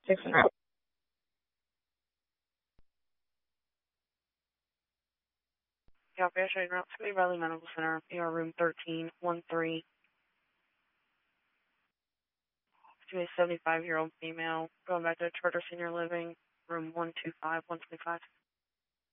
600. Yeah, Fairshade Route, City Valley Medical Center, ER room 1313. To a 75-year-old female, going back to Charter Senior Living, room 125, 125.